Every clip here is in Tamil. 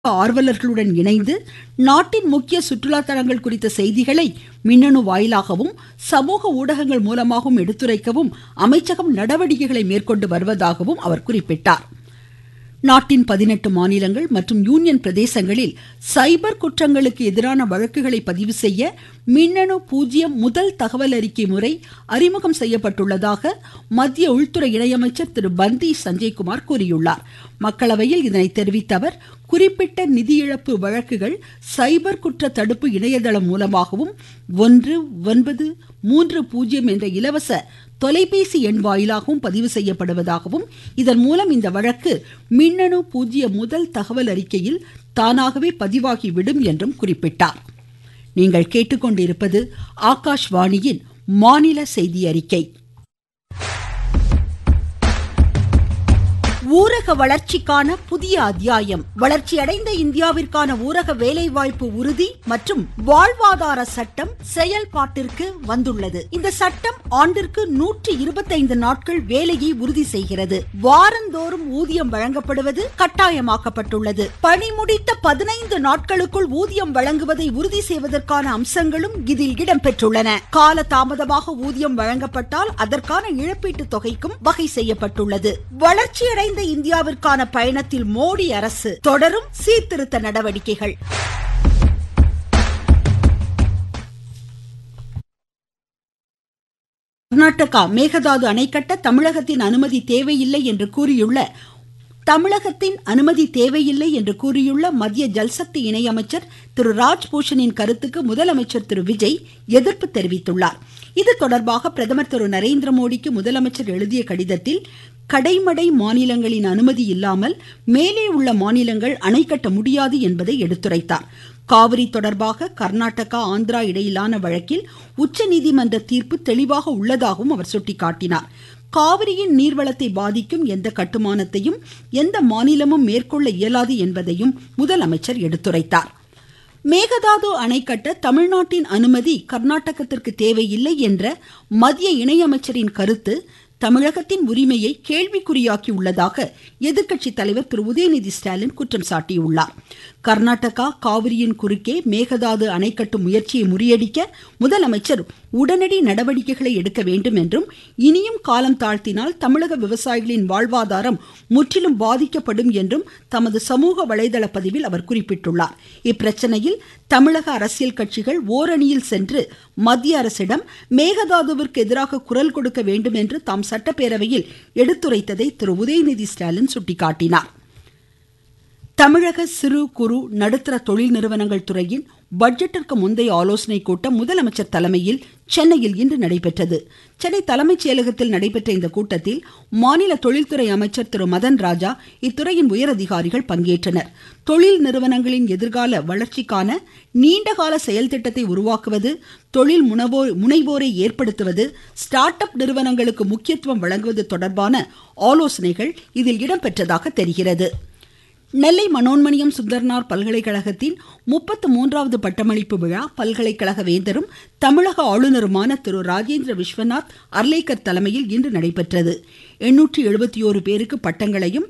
ஆர்வலர்களுடன் இணைந்து நாட்டின் முக்கிய சுற்றுலா தலங்கள் குறித்த செய்திகளை மின்னணு வாயிலாகவும் சமூக ஊடகங்கள் மூலமாகவும் எடுத்துரைக்கவும் அமைச்சகம் நடவடிக்கைகளை மேற்கொண்டு வருவதாகவும் அவர் குறிப்பிட்டார். நாட்டின் 18 மாநிலங்கள் மற்றும் யூனியன் பிரதேசங்களில் சைபர் குற்றங்களுக்கு எதிரான வழக்குகளை பதிவு செய்ய மின்னணு 0 முதல் தகவல் அறிக்கை முறை அறிமுகம் செய்யப்பட்டுள்ளதாக மத்திய உள்துறை இணையமைச்சர் திரு பந்தி சஞ்சய்குமார் கூறியுள்ளார். மக்களவையில் இதனை தெரிவித்த அவர், குறிப்பிட்ட நிதி இழப்பு வழக்குகள் சைபர் குற்ற தடுப்பு இணையதளம் மூலமாகவும் 1930 என்ற இலவச தொலைபேசி எண் வாயிலாகவும் பதிவு செய்யப்படுவதாகவும், இதன் மூலம் இந்த வழக்கு மின்னணு 0 முதல் தகவல் அறிக்கையில் தானாகவே பதிவாகிவிடும் என்றும் குறிப்பிட்டார். நீங்கள் கேட்டுக்கொண்டிருப்பது ஆகாஷ்வாணியின் மாநில செய்தி அறிக்கை. ஊரக வளர்ச்சிக்கான புதிய அத்தியாயம். வளர்ச்சியடைந்த இந்தியாவிற்கான ஊரக வேலைவாய்ப்பு உறுதி மற்றும் வாழ்வாதார சட்டம் செயல்பாட்டிற்கு வந்துள்ளது. இந்த சட்டம் ஆண்டிற்கு 125 நாட்கள் வேலையை உறுதி செய்கிறது. வாரந்தோறும் ஊதியம் வழங்கப்படுவது கட்டாயமாக்கப்பட்டுள்ளது. பணி முடித்த 15 நாட்களுக்குள் ஊதியம் வழங்குவதை உறுதி செய்வதற்கான அம்சங்களும் இதில் இடம்பெற்றுள்ளன. கால தாமதமாக ஊதியம் வழங்கப்பட்டால் அதற்கான இழப்பீட்டு தொகைக்கும் வகை செய்யப்பட்டுள்ளது. வளர்ச்சியடைந்த இந்தியாவிற்கான பயணத்தில் மோடி அரசு தொடரும் சீர்திருத்த நடவடிக்கைகள். கர்நாடகா மேகதாது அணை கட்ட தமிழகத்தின் அனுமதி தேவையில்லை என்று கூறியுள்ள மத்திய ஜல்சக்தி இணையமைச்சர் திரு ராஜ்பூஷனின் கருத்துக்கு முதலமைச்சர் திரு விஜய் எதிர்ப்பு தெரிவித்துள்ளார். இது தொடர்பாக பிரதமர் திரு நரேந்திர மோடிக்கு முதலமைச்சர் எழுதிய கடிதத்தில், கடைமடை மாநிலங்களின் அனுமதி இல்லாமல் மேலே உள்ள மாநிலங்கள் அணை கட்ட முடியாது என்பதை எடுத்துரைத்தார். காவிரி தொடர்பாக கர்நாடகா ஆந்திரா இடையிலான வழக்கில் உச்சநீதிமன்ற தீர்ப்பு தெளிவாக உள்ளதாகவும் அவர் சுட்டிக்காட்டினார். காவிரியின் நீர்வளத்தை பாதிக்கும் எந்த கட்டுமானத்தையும் எந்த மாநிலமும் மேற்கொள்ள இயலாது என்பதையும் முதலமைச்சர் எடுத்துரைத்தார். மேகதாது அணை கட்ட தமிழ்நாட்டின் அனுமதி கர்நாடகத்திற்கு தேவையில்லை என்ற மத்திய இணையமைச்சரின் கருத்து தமிழகத்தின் உரிமையை கேள்விக்குறியாக்கி உள்ளதாக எதிர்க்கட்சி தலைவர் திரு உதயநிதி ஸ்டாலின் குற்றம் சாட்டியுள்ளார். கர்நாடகா காவிரியின் குறுக்கே மேகதாது அணை கட்டும் முயற்சியை முறியடிக்க முதலமைச்சர் உடனடி நடவடிக்கைகளை எடுக்க வேண்டும் என்றும், இனியும் காலம் தாழ்த்தினால் தமிழக விவசாயிகளின் வாழ்வாதாரம் முற்றிலும் பாதிக்கப்படும் என்றும் தமது சமூக வலைதள பதிவில் அவர் குறிப்பிட்டுள்ளார். இப்பிரச்சனையில் தமிழக அரசியல் கட்சிகள் ஓரணியில் சென்று மத்திய அரசிடம் மேகதாதுவிற்கு எதிராக குரல் கொடுக்க வேண்டும் என்று தாம் சட்டப்பேரவையில் எடுத்துரைத்ததை திரு உதயநிதி ஸ்டாலின் சுட்டிக்காட்டினார். தமிழக சிறு குறு நடுத்தர தொழில் நிறுவனங்கள் துறையின் பட்ஜெட்டிற்கு முந்தைய ஆலோசனை கூட்டம் முதலமைச்சர் தலைமையில் சென்னையில் இன்று நடைபெற்றது. சென்னை தலைமைச் செயலகத்தில் நடைபெற்ற இந்த கூட்டத்தில் மாநில தொழில்துறை அமைச்சர் திரு மதன் ராஜா, இத்துறையின் உயரதிகாரிகள் பங்கேற்றனர். தொழில் நிறுவனங்களின் எதிர்கால வளர்ச்சிக்கான நீண்டகால செயல் திட்டத்தை உருவாக்குவது, தொழில் முனைவோரை ஏற்படுத்துவது, ஸ்டார்ட் அப் நிறுவனங்களுக்கு முக்கியத்துவம் வழங்குவது தொடர்பான ஆலோசனைகள் இதில் இடம்பெற்றதாக தெரிகிறது. நெல்லை மனோன்மணியம் சுந்தரனார் பல்கலைக்கழகத்தின் 33வது பட்டமளிப்பு விழா பல்கலைக்கழக வேந்தரும் தமிழக ஆளுநருமான திரு ராஜேந்திர விஸ்வநாத் அர்லேக்கர் தலைமையில் இன்று நடைபெற்றது. 871 பேருக்கு பட்டங்களையும்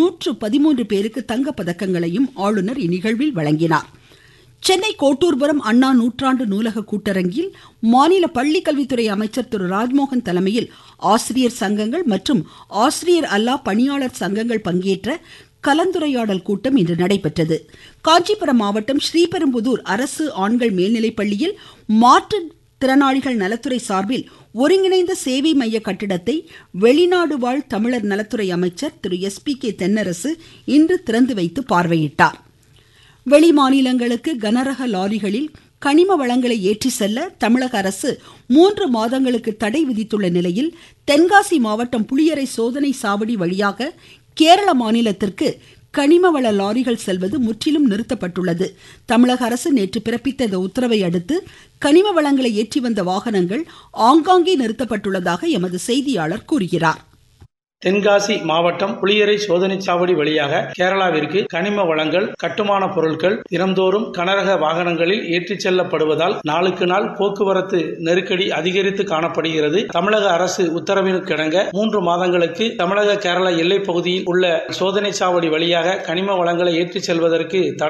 113 பேருக்கு தங்கப் பதக்கங்களையும் ஆளுநர் இந்நிகழ்வில் வழங்கினார். சென்னை கோட்டூர்புரம் அண்ணா நூற்றாண்டு நூலக கூட்டரங்கில் மாநில பள்ளிக்கல்வித்துறை அமைச்சர் திரு ராஜ்மோகன் தலைமையில் ஆசிரியர் சங்கங்கள் மற்றும் ஆசிரியர் அல்லா பணியாளர் சங்கங்கள் பங்கேற்ற கலந்துரையாடல் கூட்டம் இன்று நடைபெற்றது. காஞ்சிபுரம் மாவட்டம் ஸ்ரீபெரும்புதூர் அரசு ஆண்கள் மேல்நிலைப்பள்ளியில் மாற்றுத்திறனாளிகள் நலத்துறை சார்பில் ஒருங்கிணைந்த சேவை மைய கட்டிடத்தை வெளிநாடு வாழ் தமிழர் நலத்துறை அமைச்சர் திரு SP-K தென்னரசு இன்று திறந்து வைத்து பார்வையிட்டார். வெளி மாநிலங்களுக்கு கனரக லாரிகளில் கனிம வளங்களை ஏற்றி செல்ல தமிழக அரசு 3 மாதங்களுக்கு தடை விதித்துள்ள நிலையில், தென்காசி மாவட்டம் புளியரை சோதனை சாவடி வழியாக கேரள மாநிலத்திற்கு கனிமவள லாரிகள் செல்வது முற்றிலும் நிறுத்தப்பட்டுள்ளது. தமிழக அரசு நேற்று பிறப்பித்த இந்த உத்தரவை அடுத்து கனிம வளங்களை ஏற்றி வந்த வாகனங்கள் ஆங்காங்கே நிறுத்தப்பட்டுள்ளதாக எமது செய்தியாளர் கூறுகிறார். தென்காசி மாவட்டம் புளியரை சோதனை சாவடி வழியாக கேரளாவிற்கு கனிம வளங்கள், கட்டுமான பொருட்கள் தினந்தோறும் கனரக வாகனங்களில் ஏற்றிச் செல்லப்படுவதால் நாளுக்கு நாள் போக்குவரத்து நெருக்கடி அதிகரித்து காணப்படுகிறது. தமிழக அரசு உத்தரவினுக்கிணங்க 3 மாதங்களுக்கு தமிழக கேரள எல்லைப் பகுதியில் உள்ள சோதனை சாவடி வழியாக கனிம வளங்களை ஏற்றிச் செல்வதற்கு தடை